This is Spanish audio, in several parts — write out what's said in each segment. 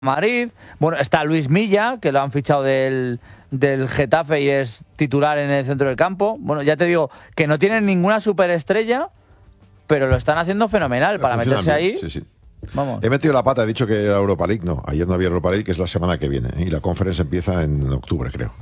Madrid. Bueno, está Luis Milla, que lo han fichado del Getafe y es titular en el centro del campo. Bueno, ya te digo que no tienen ninguna superestrella, pero lo están haciendo fenomenal para meterse ahí. Sí, sí. Vamos. He metido la pata, he dicho que era Europa League. No, ayer no había Europa League, que es la semana que viene. Y la Conference empieza en octubre, creo.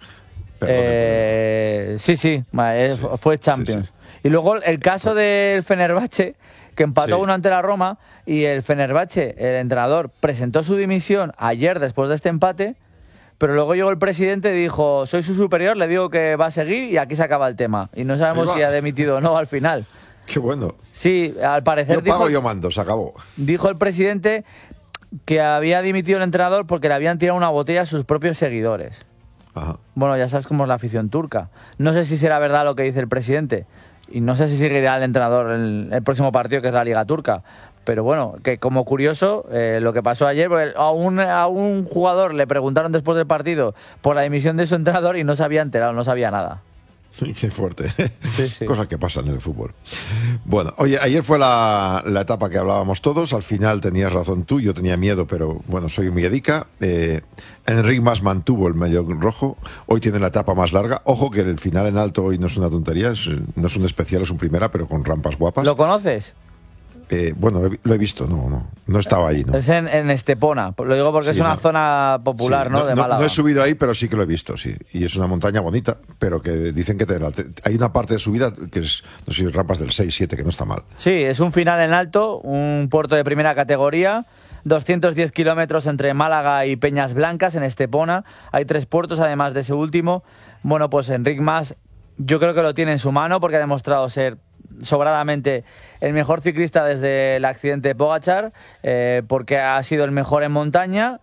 Sí, fue Champions. Sí. Y luego el caso del Fenerbahce, que empató 1 ante la Roma, y el Fenerbahce, el entrenador, presentó su dimisión ayer después de este empate, pero luego llegó el presidente y dijo: soy su superior, le digo que va a seguir y aquí se acaba el tema. Y no sabemos si ha dimitido o no al final. Qué bueno. Sí, al parecer yo pago, yo mando, se acabó. Dijo el presidente que había dimitido el entrenador porque le habían tirado una botella a sus propios seguidores. Ajá. Bueno, ya sabes cómo es la afición turca. No sé si será verdad lo que dice el presidente y no sé si seguirá el entrenador en el próximo partido, que es la Liga Turca. Pero bueno, que como curioso, lo que pasó ayer, a un jugador le preguntaron después del partido por la dimisión de su entrenador y no se había enterado, no sabía nada. Qué fuerte. Sí. Cosas que pasan en el fútbol. Bueno, oye, ayer fue la etapa que hablábamos todos. Al final tenías razón tú, yo tenía miedo, pero bueno, soy muy edica. Enric Mas mantuvo el maillot rojo. Hoy tiene la etapa más larga. Ojo que el final en alto hoy no es una tontería, no es un especial, es un primera, pero con rampas guapas. ¿Lo conoces? Bueno, lo he visto, no estaba ahí, ¿no? Es en Estepona, lo digo porque es una zona popular, ¿no? De Málaga. No he subido ahí, pero sí que lo he visto, sí. Y es una montaña bonita, pero que dicen que hay una parte de subida que es, no sé, rampas del 6-7, que no está mal. Sí, es un final en alto, un puerto de primera categoría, 210 kilómetros entre Málaga y Peñas Blancas, en Estepona. Hay 3 puertos, además de ese último. Bueno, pues Enric Mas, yo creo que lo tiene en su mano porque ha demostrado ser sobradamente el mejor ciclista desde el accidente de Pogačar, porque ha sido el mejor en montaña,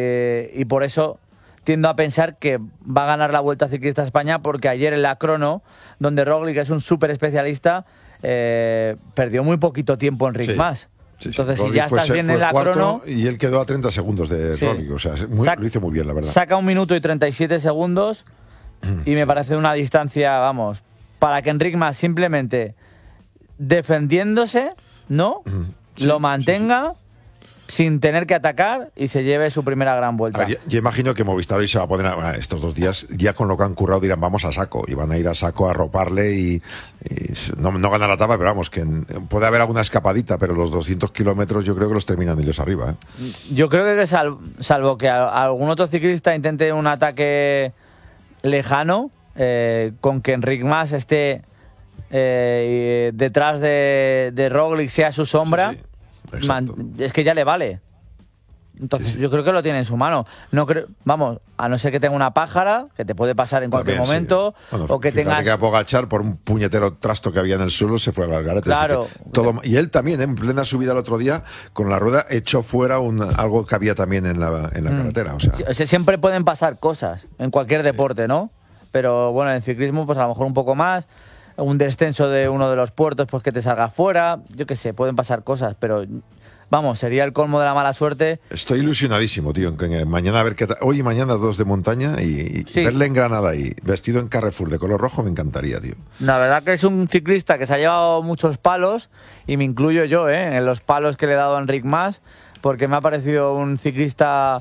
y por eso tiendo a pensar que va a ganar la Vuelta Ciclista a España, porque ayer en la crono, donde Roglic es un súper especialista, perdió muy poquito tiempo Enric Mas. Sí, entonces, Roglic si ya estás bien en la crono... Y él quedó a 30 segundos de Roglic, o sea, lo hizo muy bien, la verdad. Saca 1 minuto y 37 segundos y me parece una distancia, vamos, para que Enric Mas simplemente defendiéndose, ¿no? Lo mantenga sin tener que atacar y se lleve su primera gran vuelta. A ver, yo imagino que Movistar hoy se va a poner estos 2 días, ya con lo que han currado, dirán vamos a saco, y van a ir a saco a arroparle y no ganar la etapa, pero vamos, que puede haber alguna escapadita, pero los 200 kilómetros yo creo que los terminan ellos arriba, ¿eh? Yo creo que salvo que algún otro ciclista intente un ataque lejano, con que Enric Mas esté detrás de Roglic, sea su sombra, es que ya le vale. Entonces yo creo que lo tiene en su mano. No creo, vamos, a no ser que tenga una pájara, que te puede pasar en cualquier momento, bueno, o que tengas... que Pogačar, por un puñetero trasto que había en el suelo, se fue al garete. Claro. Y él también, en plena subida el otro día, con la rueda echó fuera algo que había también en la carretera. O sea, siempre pueden pasar cosas en cualquier deporte, ¿no? Pero bueno, en ciclismo pues a lo mejor un poco más. Un descenso de uno de los puertos, pues que te salga fuera, yo qué sé, pueden pasar cosas, pero vamos, sería el colmo de la mala suerte. Estoy ilusionadísimo, tío, que mañana a ver qué tal. Hoy y mañana 2 de montaña y verle en Granada ahí, vestido en Carrefour de color rojo, me encantaría, tío. La verdad que es un ciclista que se ha llevado muchos palos, y me incluyo yo, en los palos que le he dado a Enric Mas, porque me ha parecido un ciclista...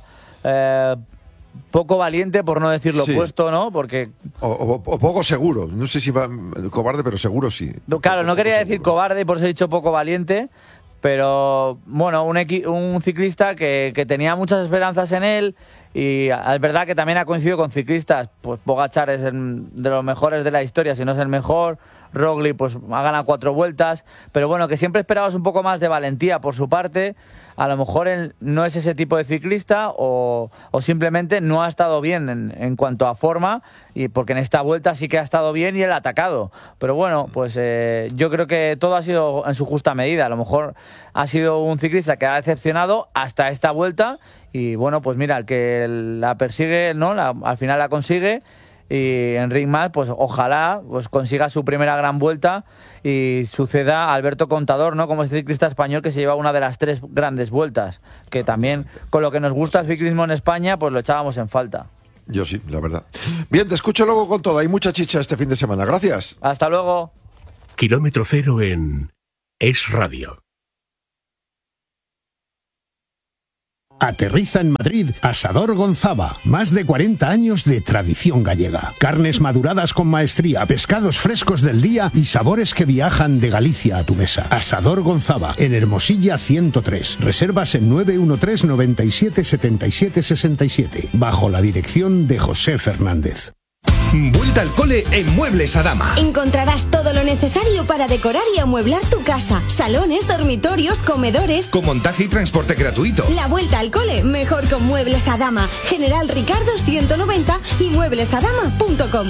poco valiente, por no decir lo opuesto, ¿no? Porque... O poco seguro. No sé si va cobarde, pero seguro sí. Claro, no quería decir cobarde, por eso he dicho poco valiente, pero bueno, un ciclista que tenía muchas esperanzas en él, y es verdad que también ha coincidido con ciclistas, pues Pogačar es de los mejores de la historia, si no es el mejor. Roglic pues ha ganado 4 vueltas, pero bueno, que siempre esperabas un poco más de valentía por su parte. A lo mejor él no es ese tipo de ciclista, o simplemente no ha estado bien en cuanto a forma, y porque en esta vuelta sí que ha estado bien y él ha atacado. Pero bueno, pues yo creo que todo ha sido en su justa medida. A lo mejor ha sido un ciclista que ha decepcionado hasta esta vuelta, y bueno, pues mira, el que la persigue, ¿no? Al final la consigue. Y Enric Mas, pues ojalá pues consiga su primera gran vuelta y suceda a Alberto Contador, ¿no? Como este ciclista español que se lleva una de las 3 grandes vueltas, que también, con lo que nos gusta el ciclismo en España, pues lo echábamos en falta. Yo sí, la verdad. Bien, te escucho luego con todo. Hay mucha chicha este fin de semana. Gracias. Hasta luego. Kilómetro Cero en Es Radio. Aterriza en Madrid Asador Gonzaba. Más de 40 años de tradición gallega. Carnes maduradas con maestría, pescados frescos del día y sabores que viajan de Galicia a tu mesa. Asador Gonzaba, en Hermosilla 103. Reservas en 913 97 77 67. Bajo la dirección de José Fernández. Vuelta al cole en Muebles Adama. Encontrarás todo lo necesario para decorar y amueblar tu casa. Salones, dormitorios, comedores. Con montaje y transporte gratuito. La vuelta al cole, mejor con Muebles Adama. General Ricardo 190 y mueblesadama.com.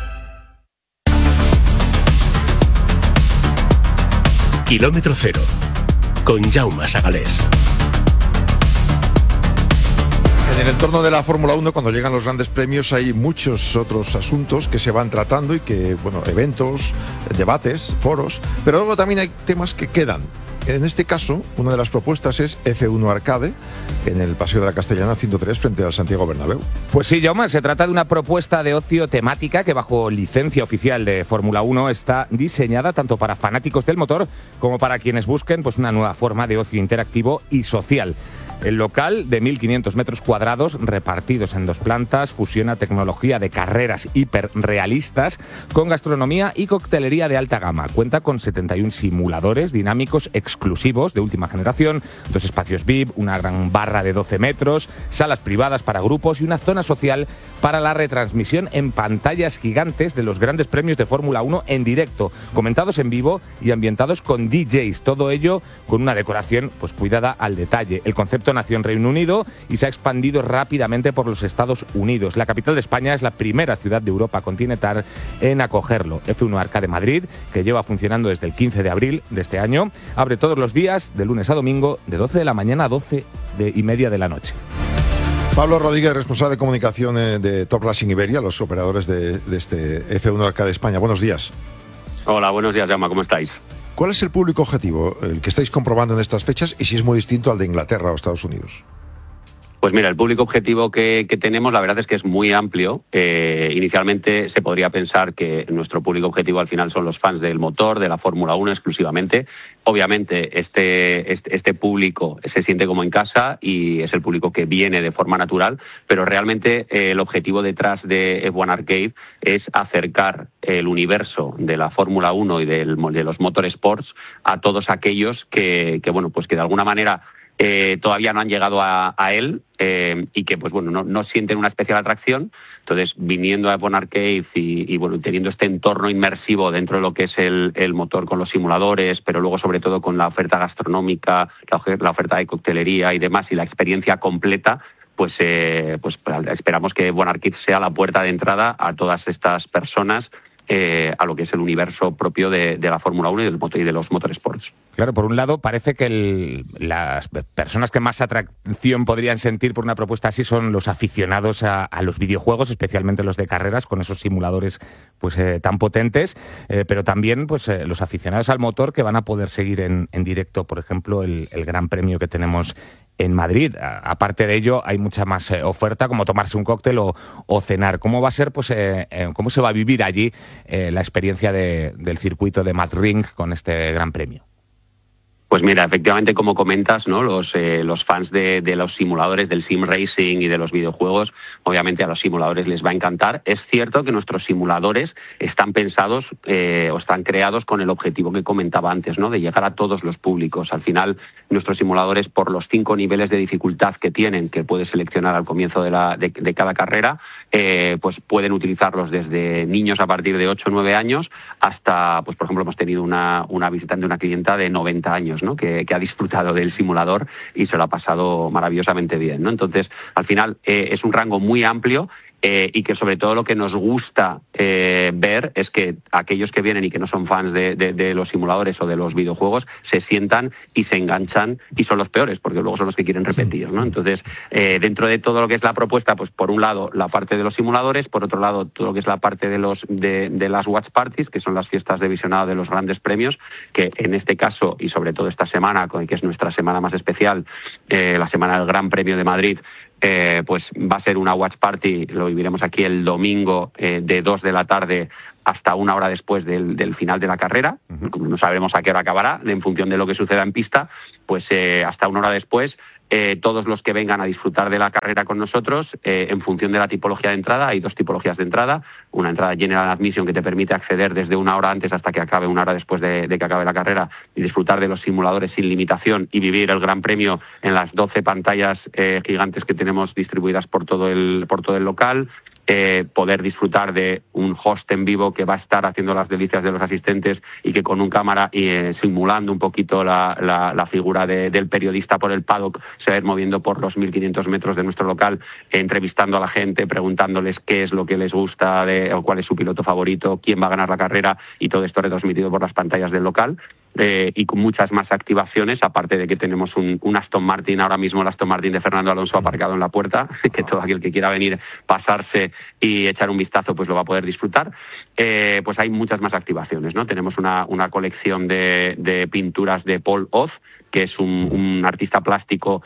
Kilómetro cero, con Jaume Sagalés. En el entorno de la Fórmula 1, cuando llegan los grandes premios, hay muchos otros asuntos que se van tratando y que, bueno, eventos, debates, foros, pero luego también hay temas que quedan. En este caso, una de las propuestas es F1 Arcade, en el Paseo de la Castellana 103, frente al Santiago Bernabéu. Pues sí, Jaume, se trata de una propuesta de ocio temática que, bajo licencia oficial de Fórmula 1, está diseñada tanto para fanáticos del motor como para quienes busquen pues una nueva forma de ocio interactivo y social. El local, de 1.500 metros cuadrados, repartidos en 2 plantas, fusiona tecnología de carreras hiperrealistas con gastronomía y coctelería de alta gama. Cuenta con 71 simuladores dinámicos exclusivos de última generación, 2 espacios VIP, una gran barra de 12 metros, salas privadas para grupos y una zona social para la retransmisión en pantallas gigantes de los grandes premios de Fórmula 1 en directo, comentados en vivo y ambientados con DJs. Todo ello con una decoración pues cuidada al detalle. El concepto nació en Reino Unido y se ha expandido rápidamente por los Estados Unidos. La capital de España es la primera ciudad de Europa continental en acogerlo. F1 Arcade Madrid, que lleva funcionando desde el 15 de abril de este año, abre todos los días, de lunes a domingo, de 12 de la mañana a 12:30 de la noche. Pablo Rodríguez, responsable de comunicación de Top Racing Iberia, los operadores de este F1 Arcade España. Buenos días. Hola, buenos días, Jaume, ¿cómo estáis? ¿Cuál es el público objetivo, el que estáis comprobando en estas fechas, y si es muy distinto al de Inglaterra o Estados Unidos? Pues mira, el público objetivo que tenemos, la verdad es que es muy amplio. Inicialmente se podría pensar que nuestro público objetivo al final son los fans del motor, de la Fórmula 1 exclusivamente. Obviamente este público se siente como en casa y es el público que viene de forma natural, pero realmente el objetivo detrás de F1 Arcade es acercar el universo de la Fórmula 1 y de los motorsports a todos aquellos que bueno, pues que de alguna manera todavía no han llegado a él y que pues bueno no sienten una especial atracción. Entonces, viniendo a F1 Arcade y bueno, teniendo este entorno inmersivo dentro de lo que es el motor con los simuladores, pero luego sobre todo con la oferta gastronómica, la oferta de coctelería y demás, y la experiencia completa, pues esperamos que F1 Arcade sea la puerta de entrada a todas estas personas a lo que es el universo propio de la Fórmula 1 y de los motorsports. Claro, por un lado parece que las personas que más atracción podrían sentir por una propuesta así son los aficionados a los videojuegos, especialmente los de carreras, con esos simuladores pues tan potentes, pero también pues los aficionados al motor, que van a poder seguir en directo, por ejemplo, el Gran Premio que tenemos en Madrid. Aparte de ello, hay mucha más oferta, como tomarse un cóctel o cenar. ¿Cómo va a ser, pues, cómo se va a vivir allí la experiencia del circuito de Madrid con este Gran Premio? Pues mira, efectivamente, como comentas, ¿no? Los fans de los simuladores, del sim racing y de los videojuegos, obviamente a los simuladores les va a encantar. Es cierto que nuestros simuladores están pensados o están creados con el objetivo que comentaba antes, ¿no? De llegar a todos los públicos. Al final, nuestros simuladores, por los 5 niveles de dificultad que tienen, que puedes seleccionar al comienzo de cada carrera, pues pueden utilizarlos desde niños a partir de 8 o 9 años hasta, pues por ejemplo, hemos tenido una visitante, una clienta de 90 años, ¿no? Que ha disfrutado del simulador y se lo ha pasado maravillosamente bien, ¿no? Entonces, al final, es un rango muy amplio. Y que sobre todo lo que nos gusta ver es que aquellos que vienen y que no son fans de los simuladores o de los videojuegos se sientan y se enganchan y son los peores, porque luego son los que quieren repetir, ¿no? Entonces, dentro de todo lo que es la propuesta, pues por un lado la parte de los simuladores, por otro lado todo lo que es la parte de las watch parties, que son las fiestas de visionado de los grandes premios, que en este caso y sobre todo esta semana, que es nuestra semana más especial, la semana del Gran Premio de Madrid, pues va a ser una watch party, lo viviremos aquí el domingo de 2 de la tarde hasta 1 hora después del final de la carrera. No sabremos a qué hora acabará, en función de lo que suceda en pista, pues hasta 1 hora después todos los que vengan a disfrutar de la carrera con nosotros, en función de la tipología de entrada, hay 2 tipologías de entrada, una entrada General Admission que te permite acceder desde 1 hora antes hasta que acabe, 1 hora después de que acabe la carrera, y disfrutar de los simuladores sin limitación y vivir el Gran Premio en las 12 pantallas gigantes que tenemos distribuidas por todo el local. Poder disfrutar de un host en vivo que va a estar haciendo las delicias de los asistentes y que con un cámara simulando un poquito la figura del periodista por el paddock se va a ir moviendo por los 1.500 metros de nuestro local, entrevistando a la gente, preguntándoles qué es lo que les gusta o cuál es su piloto favorito, quién va a ganar la carrera, y todo esto retransmitido por las pantallas del local. Y con muchas más activaciones, aparte de que tenemos un Aston Martin, ahora mismo el Aston Martin de Fernando Alonso aparcado en la puerta, que todo aquel que quiera venir, pasarse y echar un vistazo, pues lo va a poder disfrutar. Pues hay muchas más activaciones, ¿no? Tenemos una colección de pinturas de Paul Oz, que es un artista plástico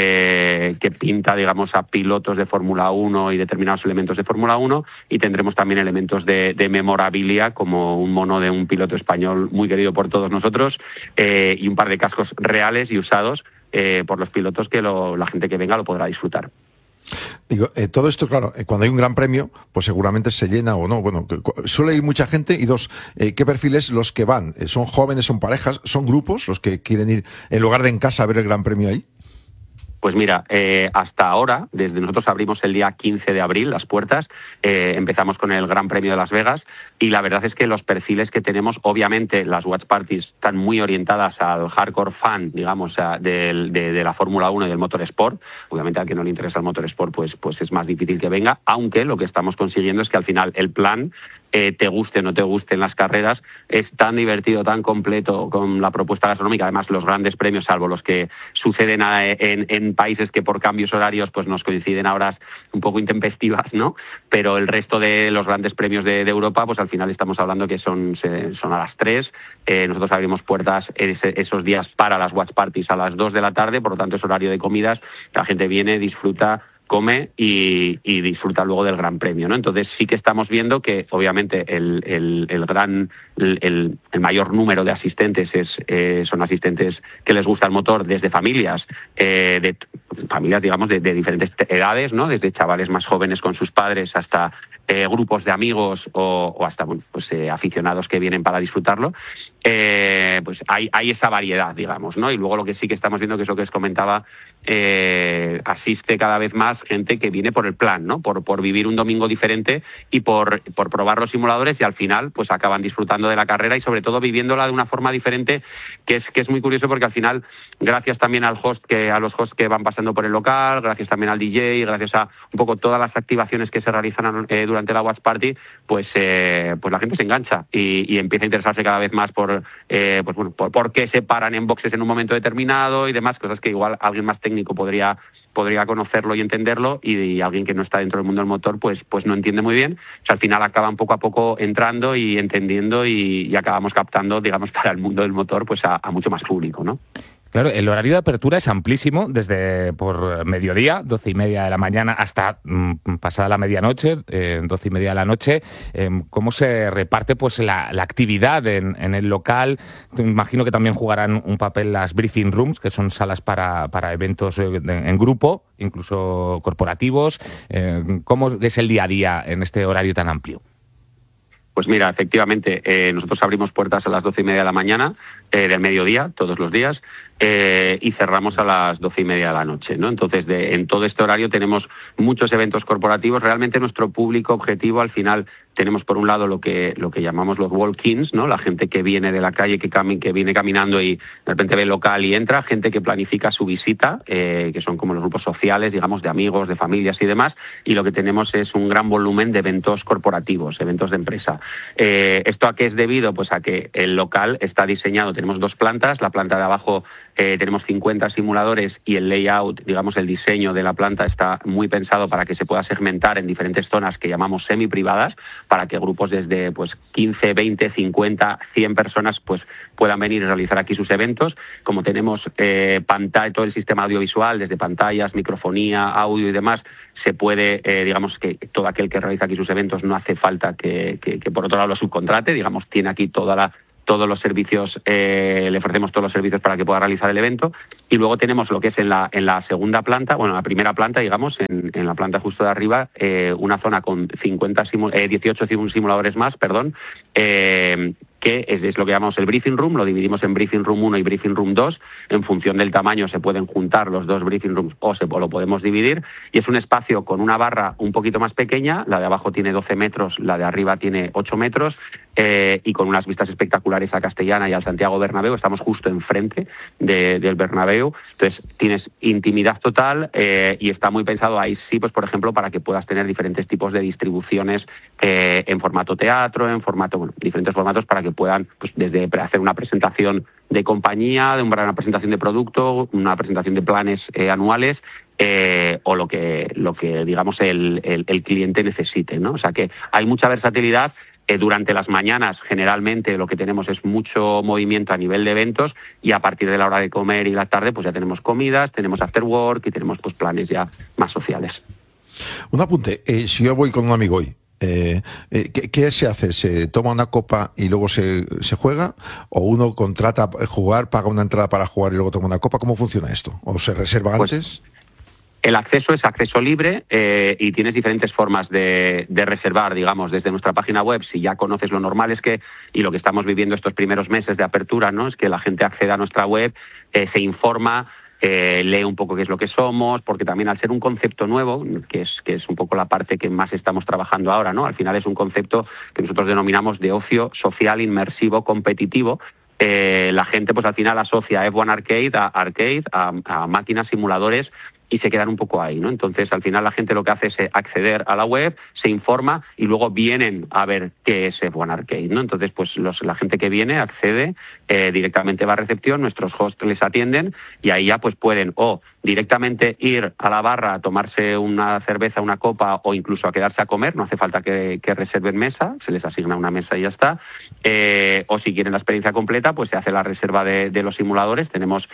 que pinta, digamos, a pilotos de Fórmula 1 y determinados elementos de Fórmula 1, y tendremos también elementos de memorabilia, como un mono de un piloto español muy querido por todos nosotros, y un par de cascos reales y usados por los pilotos que la gente que venga lo podrá disfrutar. Digo, todo esto, claro, cuando hay un gran premio, pues seguramente se llena o no. Bueno, suele ir mucha gente. Y 2, ¿qué perfiles los que van? ¿Son jóvenes, son parejas, son grupos los que quieren ir en lugar de en casa a ver el gran premio ahí? Pues mira, hasta ahora, desde nosotros abrimos el día 15 de abril las puertas, empezamos con el Gran Premio de Las Vegas, y la verdad es que los perfiles que tenemos, obviamente las watch parties están muy orientadas al hardcore fan, digamos, de la Fórmula 1 y del motorsport. Obviamente al que no le interesa el motorsport, pues es más difícil que venga, aunque lo que estamos consiguiendo es que al final el plan, te guste o no te gusten las carreras, es tan divertido, tan completo, con la propuesta gastronómica. Además, los grandes premios, salvo los que suceden en países que por cambios horarios pues nos coinciden a horas un poco intempestivas, ¿no? Pero el resto de los grandes premios de Europa, pues al final estamos hablando que son a las 3. Nosotros abrimos puertas esos días para las watch parties a las 2 de la tarde, por lo tanto es horario de comidas. La gente viene, disfruta, come y disfruta luego del Gran Premio, ¿no? Entonces sí que estamos viendo que obviamente el mayor número de asistentes son asistentes que les gusta el motor, desde familias, digamos de diferentes edades, ¿no? Desde chavales más jóvenes con sus padres hasta grupos de amigos o hasta aficionados que vienen para disfrutarlo. Pues hay esa variedad, digamos, ¿no? Y luego lo que sí que estamos viendo, que es lo que os comentaba, asiste cada vez más gente que viene por el plan, ¿no? Por vivir un domingo diferente y por probar los simuladores, y al final pues acaban disfrutando de la carrera y sobre todo viviéndola de una forma diferente, que es muy curioso, porque al final, gracias también a los hosts que van pasando por el local, gracias también al DJ, gracias a un poco todas las activaciones que se realizan durante la watch party, pues la gente se engancha y empieza a interesarse cada vez más por qué se paran en boxes en un momento determinado y demás, cosas que igual alguien más técnico podría conocerlo y entenderlo, y alguien que no está dentro del mundo del motor pues no entiende muy bien. O sea, al final acaban poco a poco entrando y entendiendo, y acabamos captando, digamos, para el mundo del motor pues a mucho más público, ¿no? Claro, el horario de apertura es amplísimo, desde por mediodía, 12:30 de la mañana, hasta pasada la medianoche, 12:30 de la noche. ¿Cómo se reparte pues la actividad en el local? Imagino que también jugarán un papel las briefing rooms, que son salas para eventos en grupo, incluso corporativos. ¿Cómo es el día a día en este horario tan amplio? Pues mira, efectivamente, nosotros abrimos puertas a las 12:30 de la mañana, del mediodía, todos los días, y cerramos a las 12:30 de la noche, ¿no? Entonces, en todo este horario tenemos muchos eventos corporativos. Realmente nuestro público objetivo, al final, tenemos por un lado lo que llamamos los walk-ins, ¿no? La gente que viene de la calle, que viene caminando y de repente ve el local y entra, gente que planifica su visita, que son como los grupos sociales, digamos, de amigos, de familias y demás, y lo que tenemos es un gran volumen de eventos corporativos, eventos de empresa. ¿Esto a qué es debido? Pues a que el local está diseñado, tenemos 2 plantas, la planta de abajo tenemos 50 simuladores, y el layout, digamos, el diseño de la planta está muy pensado para que se pueda segmentar en diferentes zonas que llamamos semi-privadas, para que grupos desde 15, 20, 50, 100 personas pues puedan venir y realizar aquí sus eventos. Como tenemos todo el sistema audiovisual, desde pantallas, microfonía, audio y demás, se puede, digamos, que todo aquel que realiza aquí sus eventos no hace falta que por otro lado lo subcontrate, digamos, tiene aquí toda todos los servicios, le ofrecemos todos los servicios para que pueda realizar el evento. Y luego tenemos lo que es en la segunda planta, bueno, la primera planta, digamos, en la planta justo de arriba, una zona con 18 simuladores más, que es lo que llamamos el briefing room. Lo dividimos en briefing room 1 y briefing room 2. En función del tamaño se pueden juntar los dos briefing rooms o lo podemos dividir. Y es un espacio con una barra un poquito más pequeña. La de abajo tiene 12 metros, la de arriba tiene 8 metros. Y con unas vistas espectaculares a Castellana y al Santiago Bernabéu. Estamos justo enfrente del Bernabéu. Entonces tienes intimidad total y está muy pensado ahí sí, pues por ejemplo, para que puedas tener diferentes tipos de distribuciones en formato teatro, diferentes formatos para que puedan, pues desde hacer una presentación de compañía, una presentación de producto, una presentación de planes anuales, o lo que digamos el cliente necesite, ¿no? O sea que hay mucha versatilidad. Durante las mañanas generalmente lo que tenemos es mucho movimiento a nivel de eventos, y a partir de la hora de comer y la tarde pues ya tenemos comidas, tenemos after work y tenemos pues planes ya más sociales. Un apunte, si yo voy con un amigo hoy, ¿qué se hace? ¿Se toma una copa y luego se juega? ¿O uno contrata jugar, paga una entrada para jugar y luego toma una copa? ¿Cómo funciona esto? ¿O se reserva antes? El acceso es acceso libre y tienes diferentes formas de reservar, digamos, desde nuestra página web. Si ya conoces, lo normal es que, y lo que estamos viviendo estos primeros meses de apertura, ¿no?, es que la gente acceda a nuestra web, se informa, lee un poco qué es lo que somos, porque también al ser un concepto nuevo, que es un poco la parte que más estamos trabajando ahora, ¿no? Al final es un concepto que nosotros denominamos de ocio social, inmersivo, competitivo. La gente pues al final asocia F1 Arcade a máquinas, simuladores, y se quedan un poco ahí, ¿no? Entonces, al final la gente lo que hace es acceder a la web, se informa y luego vienen a ver qué es F1 Arcade, ¿no? Entonces, pues la gente que viene accede, directamente va a recepción, nuestros hosts les atienden y ahí ya pues pueden o directamente ir a la barra a tomarse una cerveza, una copa, o incluso a quedarse a comer. No hace falta que reserven mesa, se les asigna una mesa y ya está. O si quieren la experiencia completa, pues se hace la reserva de los simuladores. Tenemos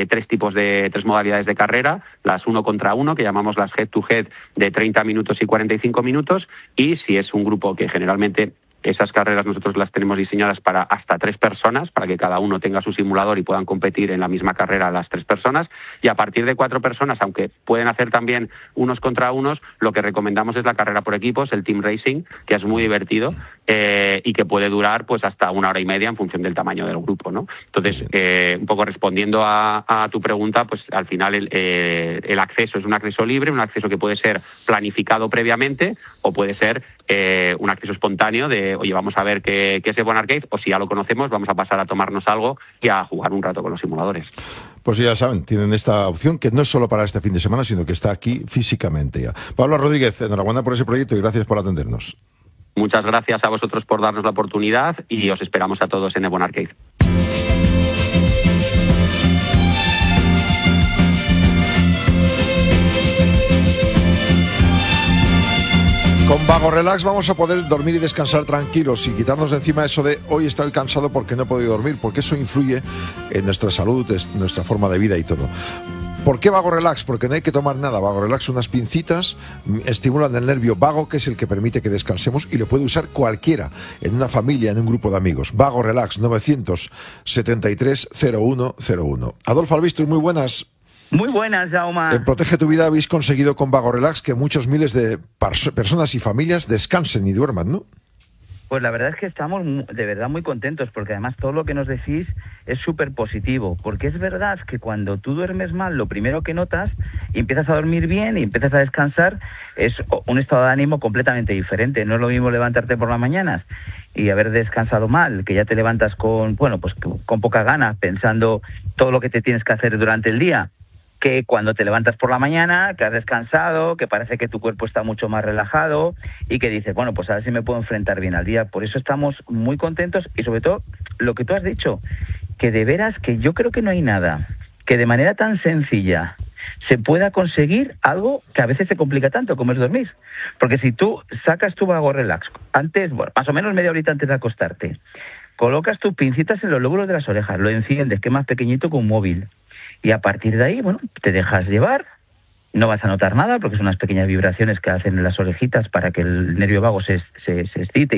tres modalidades de carrera: las 1 contra 1, que llamamos las head to head, de 30 minutos y 45 minutos, y si es un grupo que generalmente esas carreras nosotros las tenemos diseñadas para hasta 3 personas, para que cada uno tenga su simulador y puedan competir en la misma carrera las 3 personas. Y a partir de 4 personas, aunque pueden hacer también unos contra unos, lo que recomendamos es la carrera por equipos, el team racing, que es muy divertido y que puede durar pues hasta 1 hora y media en función del tamaño del grupo, ¿no? Entonces, un poco respondiendo a tu pregunta, pues al final el acceso es un acceso libre, un acceso que puede ser planificado previamente o puede ser un acceso espontáneo de, oye, vamos a ver qué es F1 Arcade, o si ya lo conocemos, vamos a pasar a tomarnos algo y a jugar un rato con los simuladores. Pues ya saben, tienen esta opción que no es solo para este fin de semana, sino que está aquí físicamente ya. Pablo Rodríguez, enhorabuena por ese proyecto y gracias por atendernos. Muchas gracias a vosotros por darnos la oportunidad y os esperamos a todos en F1 Arcade. Con Vago Relax vamos a poder dormir y descansar tranquilos y quitarnos de encima eso de hoy estoy cansado porque no he podido dormir, porque eso influye en nuestra salud, en nuestra forma de vida y todo. ¿Por qué Vago Relax? Porque no hay que tomar nada. Vago Relax, unas pincitas, estimulan el nervio vago, que es el que permite que descansemos, y lo puede usar cualquiera, en una familia, en un grupo de amigos. Vago Relax, 973-0101. Adolfo Albistur, muy buenas. Muy buenas, Jaume. En Protege tu Vida habéis conseguido con Vago Relax que muchos miles de personas y familias descansen y duerman, ¿no? Pues la verdad es que estamos de verdad muy contentos, porque además todo lo que nos decís es súper positivo, porque es verdad que cuando tú duermes mal, lo primero que notas, y empiezas a dormir bien y empiezas a descansar, es un estado de ánimo completamente diferente. No es lo mismo levantarte por las mañanas y haber descansado mal, que ya te levantas con poca gana, pensando todo lo que te tienes que hacer durante el día, que cuando te levantas por la mañana, que has descansado, que parece que tu cuerpo está mucho más relajado y que dices, bueno, pues a ver si me puedo enfrentar bien al día. Por eso estamos muy contentos y sobre todo lo que tú has dicho, que de veras que yo creo que no hay nada que de manera tan sencilla se pueda conseguir algo que a veces se complica tanto como es dormir. Porque si tú sacas tu Vago Relax antes, bueno, más o menos media horita antes de acostarte, colocas tus pincitas en los lóbulos de las orejas, lo enciendes, que es más pequeñito que un móvil, y a partir de ahí, bueno, te dejas llevar no vas a notar nada porque son unas pequeñas vibraciones que hacen en las orejitas para que el nervio vago se excite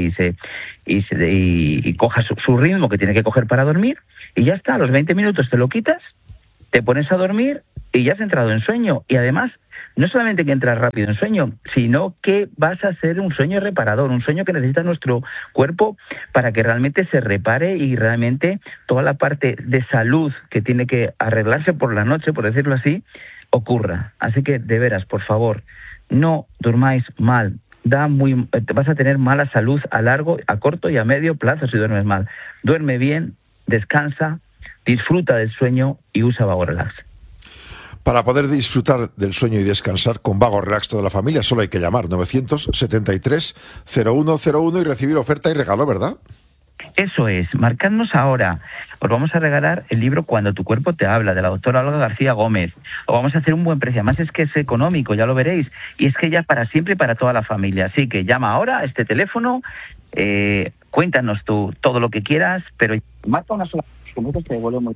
y coja su ritmo que tiene que coger para dormir, y ya está, a los 20 minutos te lo quitas, te pones a dormir y ya has entrado en sueño. Y además, no solamente que entras rápido en sueño, sino que vas a hacer un sueño reparador, un sueño que necesita nuestro cuerpo para que realmente se repare y realmente toda la parte de salud que tiene que arreglarse por la noche, por decirlo así, ocurra. Así que, de veras, por favor, no durmáis mal. Vas a tener mala salud a corto y a medio plazo si duermes mal. Duerme bien, descansa, disfruta del sueño y usa Vago Relax. Para poder disfrutar del sueño y descansar con Vago Relax toda la familia, solo hay que llamar 973-0101 y recibir oferta y regalo, ¿verdad? Eso es, marcadnos ahora. Os vamos a regalar el libro Cuando tu cuerpo te habla, de la doctora Olga García Gómez. Os vamos a hacer un buen precio, además es que es económico, ya lo veréis, y es que ya para siempre y para toda la familia. Así que llama ahora a este teléfono, cuéntanos tú todo lo que quieras, pero marca una sola, como te devolvemos.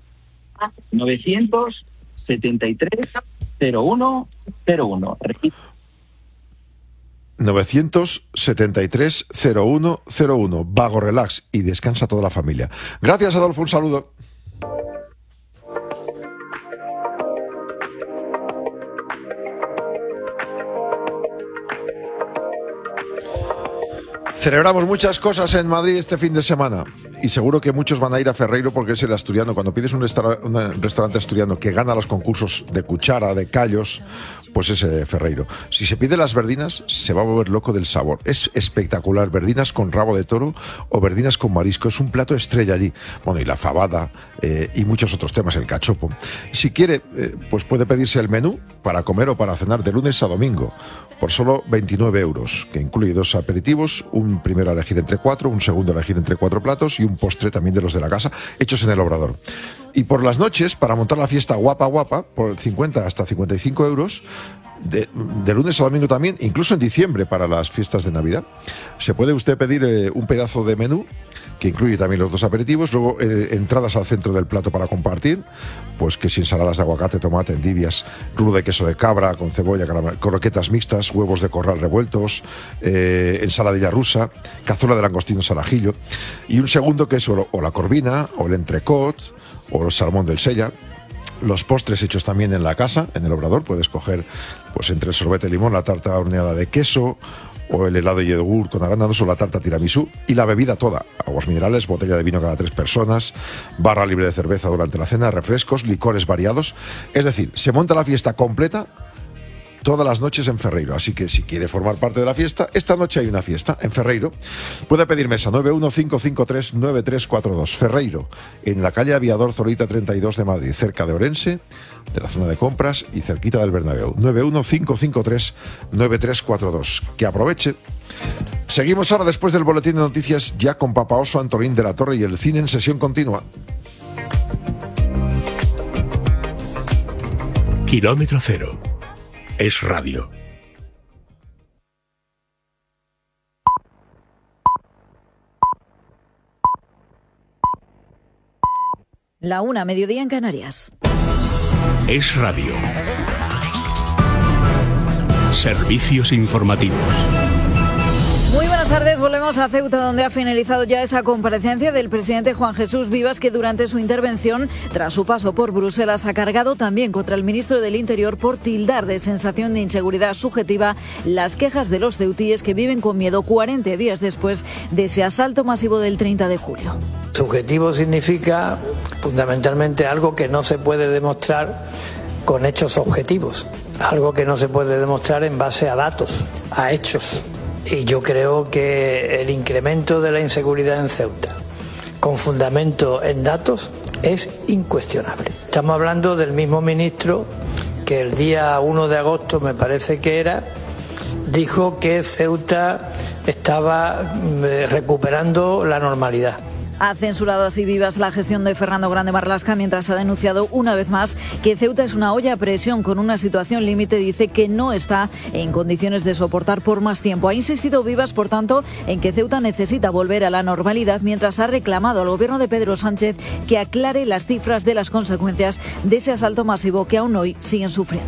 973-0101. Repito. 973-0101. Vago Relax y descansa toda la familia. Gracias, Adolfo, un saludo. Celebramos muchas cosas en Madrid este fin de semana y seguro que muchos van a ir a Ferreiro porque es el asturiano. Cuando pides un restaurante asturiano que gana los concursos de cuchara, de callos, pues es Ferreiro. Si se pide las verdinas, se va a volver loco del sabor. Es espectacular, verdinas con rabo de toro o verdinas con marisco. Es un plato estrella allí. Bueno, y la fabada y muchos otros temas, el cachopo. Si quiere, pues puede pedirse el menú para comer o para cenar de lunes a domingo por solo 29 euros, que incluye 2 aperitivos, un primero a elegir entre 4, un segundo a elegir entre 4 platos y un postre también de los de la casa, hechos en el Obrador. Y por las noches, para montar la fiesta guapa, por 50 hasta 55 euros, de lunes a domingo también, incluso en diciembre para las fiestas de Navidad, se puede usted pedir un pedazo de menú que incluye también los 2 aperitivos, luego entradas al centro del plato para compartir, pues que si ensaladas de aguacate, tomate, endivias, rulo de queso de cabra con cebolla, croquetas mixtas, huevos de corral revueltos, ensaladilla rusa, cazuela de langostinos al ajillo, y un segundo que es o la corvina, o el entrecot, o el salmón del Sella. Los postres hechos también en la casa, en el Obrador, puedes coger pues entre el sorbete de limón, la tarta horneada de queso, o el helado de yogur con arándanos, o la tarta tiramisú, y la bebida toda: aguas minerales, botella de vino cada 3 personas, barra libre de cerveza durante la cena, refrescos, licores variados. Es decir, se monta la fiesta completa todas las noches en Ferreiro. Así que si quiere formar parte de la fiesta, esta noche hay una fiesta en Ferreiro. Puede pedir mesa 915539342. Ferreiro, en la calle Aviador Zorita 32 de Madrid, cerca de Orense, de la zona de compras y cerquita del Bernabéu. 915539342. Que aproveche. Seguimos ahora después del boletín de noticias, ya con Papa Oso, Antolín de la Torre y el cine en sesión continua. Kilómetro Cero. Es radio. La 1, mediodía en Canarias. Es radio. Servicios informativos. Muy buenas tardes, volvemos a Ceuta, donde ha finalizado ya esa comparecencia del presidente Juan Jesús Vivas, que durante su intervención, tras su paso por Bruselas, ha cargado también contra el ministro del Interior por tildar de sensación de inseguridad subjetiva las quejas de los ceutíes que viven con miedo 40 días después de ese asalto masivo del 30 de julio. Subjetivo significa fundamentalmente algo que no se puede demostrar con hechos objetivos, algo que no se puede demostrar en base a datos, a hechos. Y yo creo que el incremento de la inseguridad en Ceuta, con fundamento en datos, es incuestionable. Estamos hablando del mismo ministro que el día 1 de agosto, me parece que era, dijo que Ceuta estaba recuperando la normalidad. Ha censurado así Vivas la gestión de Fernando Grande Marlaska, mientras ha denunciado una vez más que Ceuta es una olla a presión con una situación límite. Dice que no está en condiciones de soportar por más tiempo. Ha insistido Vivas, por tanto, en que Ceuta necesita volver a la normalidad, mientras ha reclamado al gobierno de Pedro Sánchez que aclare las cifras de las consecuencias de ese asalto masivo que aún hoy siguen sufriendo.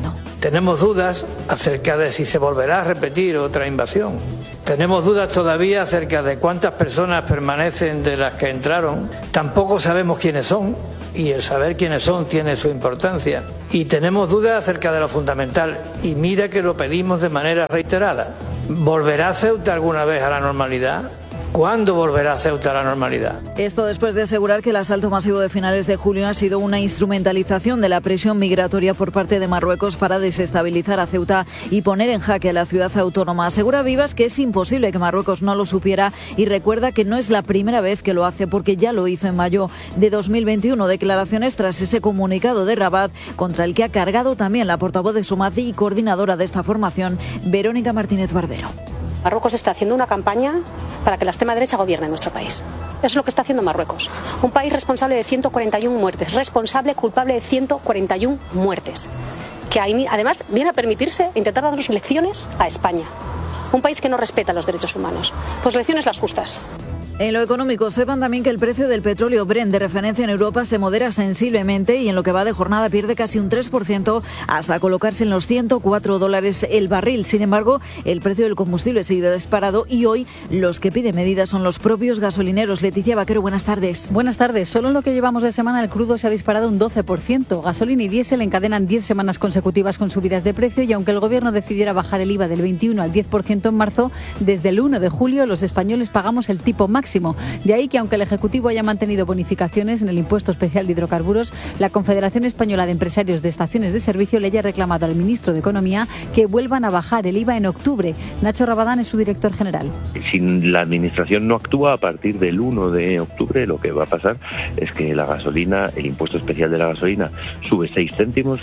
Tenemos dudas acerca de si se volverá a repetir otra invasión. Tenemos dudas todavía acerca de cuántas personas permanecen de las que entraron. Tampoco sabemos quiénes son, y el saber quiénes son tiene su importancia. Y tenemos dudas acerca de lo fundamental, y mira que lo pedimos de manera reiterada. ¿Volverá Ceuta alguna vez a la normalidad? ¿Cuándo volverá Ceuta a la normalidad? Esto después de asegurar que el asalto masivo de finales de julio ha sido una instrumentalización de la presión migratoria por parte de Marruecos para desestabilizar a Ceuta y poner en jaque a la ciudad autónoma. Asegura Vivas que es imposible que Marruecos no lo supiera y recuerda que no es la primera vez que lo hace porque ya lo hizo en mayo de 2021. Declaraciones tras ese comunicado de Rabat contra el que ha cargado también la portavoz de Sumati y coordinadora de esta formación, Verónica Martínez Barbero. Marruecos está haciendo una campaña para que la extrema derecha gobierne nuestro país. Eso es lo que está haciendo Marruecos. Un país responsable de 141 muertes, responsable, culpable de 141 muertes, que además viene a permitirse intentar darnos lecciones a España. Un país que no respeta los derechos humanos. Pues lecciones las justas. En lo económico, sepan también que el precio del petróleo Brent de referencia en Europa se modera sensiblemente y en lo que va de jornada pierde casi un 3% hasta colocarse en los $104 el barril. Sin embargo, el precio del combustible sigue disparado y hoy los que piden medidas son los propios gasolineros. Leticia Vaquero, buenas tardes. Buenas tardes. Solo en lo que llevamos de semana el crudo se ha disparado un 12%. Gasolina y diésel encadenan 10 semanas consecutivas con subidas de precio y aunque el gobierno decidiera bajar el IVA del 21 al 10% en marzo, desde el 1 de julio los españoles pagamos el tipo máximo. De ahí que aunque el Ejecutivo haya mantenido bonificaciones en el impuesto especial de hidrocarburos, la Confederación Española de Empresarios de Estaciones de Servicio le haya reclamado al ministro de Economía que vuelvan a bajar el IVA en octubre. Nacho Rabadán es su director general. Si la Administración no actúa a partir del 1 de octubre, lo que va a pasar es que la gasolina, el impuesto especial de la gasolina sube 6 céntimos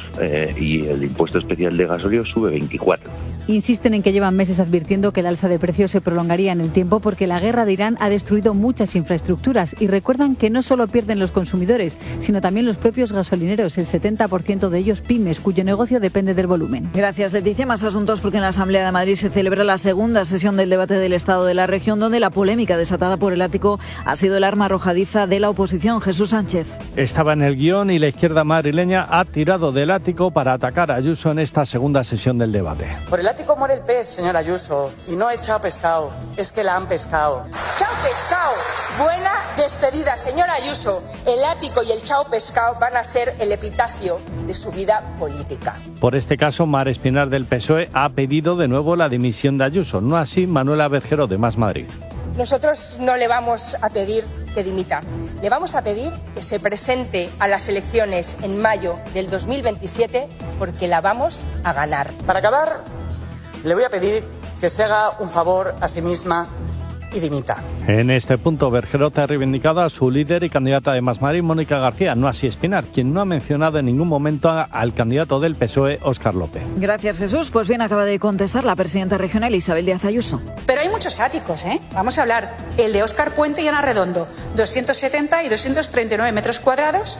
y el impuesto especial de gasóleo sube 24. Insisten en que llevan meses advirtiendo que el alza de precios se prolongaría en el tiempo porque la guerra de Irán ha destruido muchas infraestructuras y recuerdan que no solo pierden los consumidores, sino también los propios gasolineros, el 70% de ellos pymes, cuyo negocio depende del volumen. Gracias, Leticia. Más asuntos porque en la Asamblea de Madrid se celebra la segunda sesión del debate del Estado de la región, donde la polémica desatada por el ático ha sido el arma arrojadiza de la oposición. Jesús Sánchez. Estaba en el guión y la izquierda madrileña ha tirado del ático para atacar a Ayuso en esta segunda sesión del debate. Por el ático muere el pez, señora Ayuso, y no he echado pescado, es que la han pescado. ¡Chao pescado! Buena despedida, señora Ayuso. El ático y el chao pescado van a ser el epitafio de su vida política. Por este caso, Mar Espinar del PSOE ha pedido de nuevo la dimisión de Ayuso, no así Manuela Berjero de Más Madrid. Nosotros no le vamos a pedir que dimita, le vamos a pedir que se presente a las elecciones en mayo del 2027 porque la vamos a ganar. Para acabar, le voy a pedir que se haga un favor a sí misma y dimita. En este punto, Berjero ha reivindicado a su líder y candidata de Más Madrid, Mónica García, no así Espinar, quien no ha mencionado en ningún momento al candidato del PSOE, Óscar López. Gracias, Jesús. Pues bien, acaba de contestar la presidenta regional Isabel Díaz Ayuso. Pero hay muchos áticos, ¿eh? Vamos a hablar. El de Óscar Puente y Ana Redondo, 270 y 239 metros cuadrados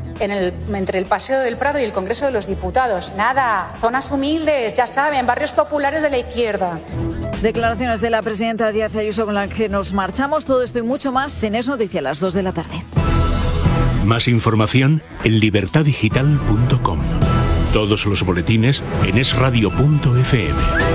entre el Paseo del Prado y el Congreso de los Diputados. Nada, zonas humildes, ya saben, barrios populares de la izquierda. Declaraciones de la presidenta Díaz Ayuso con las que nos marchamos. Todo esto y mucho más en Es Noticia a las 2 de la tarde. Más información en libertadigital.com. Todos los boletines en esradio.fm.